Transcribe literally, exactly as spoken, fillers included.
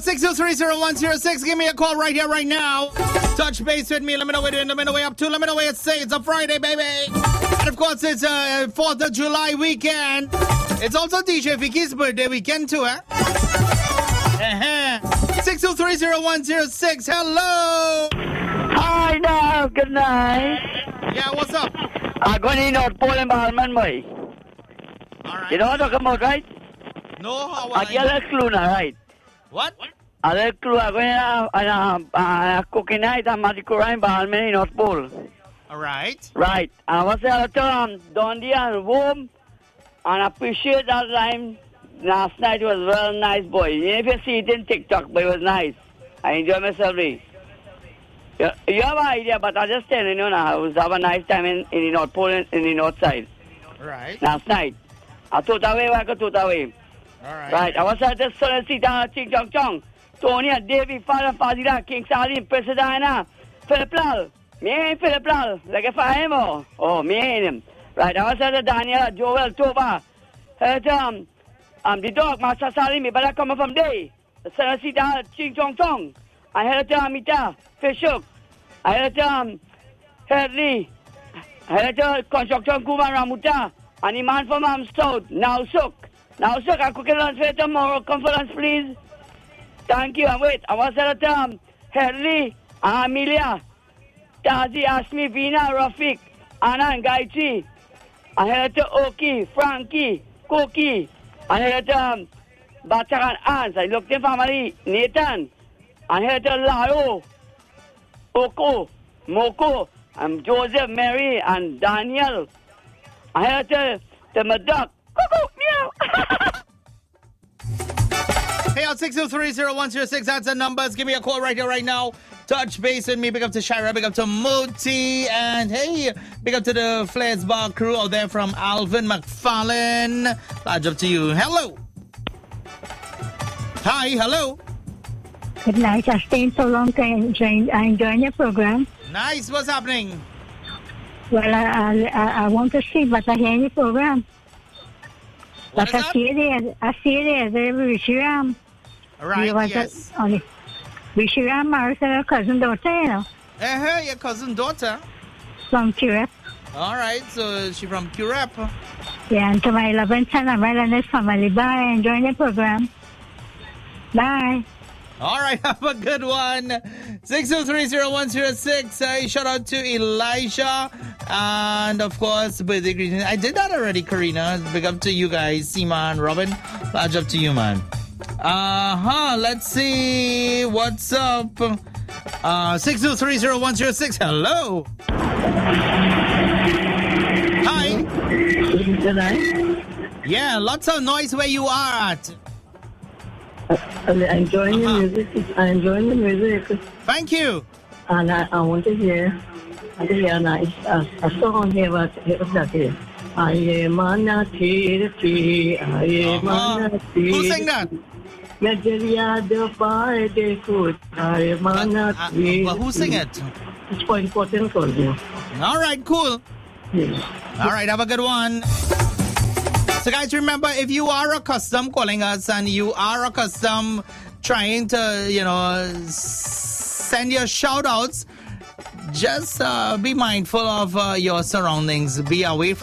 six two three zero one zero six. Give me a call right here, right now. Touch base with me. Let me know what you're doing. Let me know what you're up to. Let me know what you say. It's a Friday, baby. And of course, it's a fourth of July weekend. It's also D J Vicky's birthday weekend too, eh? Uh-huh. six two three zero one zero six. Hello. Hi now. Good night. Yeah, what's up? I'm going to North Pole in Balmain, boy. All right. You know what I'm talking about, right? No, how I get a clue now, right? What? I get a clue. I'm going to a cooking night at Matikura in Balmain in North Pole. All right. Right. I was there to um, Dundee and warm and appreciate that time. Last night was well nice, boy. You know, if you see it in TikTok, but it was nice. I enjoyed myself, really. You, you have an idea, but I just telling you now, I was have a nice time in, in the North Pole, in, in the North Side. Right. Last night. I took away, I could take away. All right. Right. I was at the Sun City, Ching Chong Chong. Tony and Davey, Father Fazila, King Salim, President, Philip Lal. Me and Philip Lal. Like if I am, oh, oh, me and him. Right. I was at the Daniel, Joel, Toba. Heard, um, um, the dog, Master Salim, but I come from there. The Sun City, Ching Chong Chong. I heard, um, Mita, Fishuk. I heard, um, Headley. I heard, uh, Construction Kuma Ramuta. And the man from um, South, now Suk. Now Suk, I cook lunch for tomorrow. Come for lunch, please. Thank you. And wait, I was at um, Headley, Amelia, Tazi, Asmi, Vina, Rafik, Anna, and Gayatri. I heard to Oki, Frankie, Koki. I heard um, Batak and Ans. I looked in family, Nathan. I heard to Lao, Oko, Moko, and Joseph, Mary, and Daniel. I heard to, to my duck. Cuckoo, meow. Hey, out six two three zero one zero six. That's the numbers. Give me a call right here, right now. Touch base with me. Big up to Shira. Big up to Moti. And hey, big up to the Flares Bar crew out there from Alvin McFarlane. Large up to you. Hello. Hi, hello. Good night. I stayed so long. I enjoyed, I enjoyed your program. Nice. What's happening? Well, I, I, I want to see, but I hear your program. What but is I up? see it, I see it, the Vishiram. Right, yes. Vishiram married her cousin daughter, you know, Uh-huh, your cousin daughter. from Curep. All right, so she from Curep. Yeah, and to my eleventh son and my Leonard's family. Bye. Enjoy the program. Bye. All right, have a good one. six two three zero one zero six. Uh, shout out to Elijah. And, of course, birthday greetings. I did that already, Karina. Big up to you guys, Seema and Robin. Large up to you, man. Uh-huh. Let's see. What's up? Uh, six two three zero one zero six. Hello. Hi. Good night. Yeah, lots of noise where you are at. I'm enjoying Uh-huh. the music. I'm enjoying the music. Thank you. And I, I want to hear, I want to hear a nice uh, a song here. What what's that here? I am a tea, I am Uh-huh. a Who sang that? Najariya the fire they could. I am Uh, a uh, tea. but who sing it? It's quite important for you. All right, cool. Yeah. All right, have a good one. So, guys, remember, if you are accustomed calling us and you are accustomed trying to, you know, send your shout outs, just uh, be mindful of uh, your surroundings. Be away from